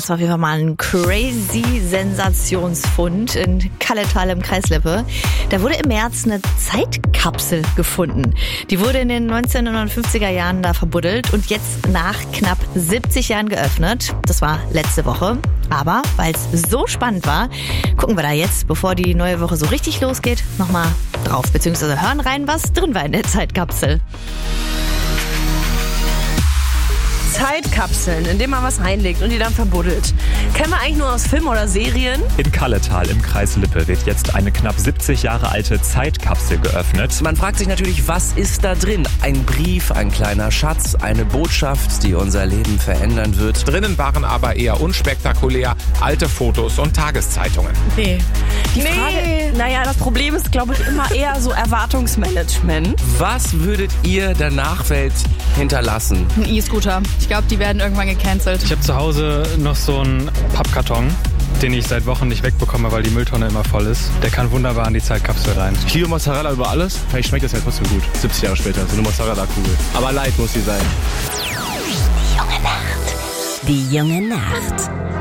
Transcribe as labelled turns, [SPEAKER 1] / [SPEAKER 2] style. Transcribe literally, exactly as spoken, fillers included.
[SPEAKER 1] Das war auf jeden Fall mal ein crazy Sensationsfund in Kalletal im Kreis Lippe. Da wurde im März eine Zeitkapsel gefunden. Die wurde in den neunzehnhundertfünfziger Jahren da verbuddelt und jetzt nach knapp siebzig Jahren geöffnet. Das war letzte Woche. Aber weil es so spannend war, gucken wir da jetzt, bevor die neue Woche so richtig losgeht, nochmal drauf. Beziehungsweise hören rein, was drin war in der Zeitkapsel.
[SPEAKER 2] Zeitkapseln, in denen man was reinlegt und die dann verbuddelt. Kennen wir eigentlich nur aus Filmen oder Serien?
[SPEAKER 3] In Kalletal im Kreis Lippe wird jetzt eine knapp siebzig Jahre alte Zeitkapsel geöffnet.
[SPEAKER 4] Man fragt sich natürlich, was ist da drin? Ein Brief, ein kleiner Schatz, eine Botschaft, die unser Leben verändern wird.
[SPEAKER 5] Drinnen waren aber eher unspektakulär alte Fotos und Tageszeitungen.
[SPEAKER 2] Nee. Die Frage, naja, das Problem ist, glaube ich, immer eher so Erwartungsmanagement.
[SPEAKER 4] Was würdet ihr der Nachwelt hinterlassen?
[SPEAKER 6] Ein E-Scooter. Ich glaube, die werden irgendwann gecancelt.
[SPEAKER 7] Ich habe zu Hause noch so einen Pappkarton, den ich seit Wochen nicht wegbekomme, weil die Mülltonne immer voll ist. Der kann wunderbar in die Zeitkapsel rein.
[SPEAKER 8] Ich liebe Mozzarella über alles. Vielleicht schmeckt das ja trotzdem gut. siebzig Jahre später, so eine Mozzarella-Kugel. Aber light muss sie sein.
[SPEAKER 9] Die junge Nacht. Die junge Nacht.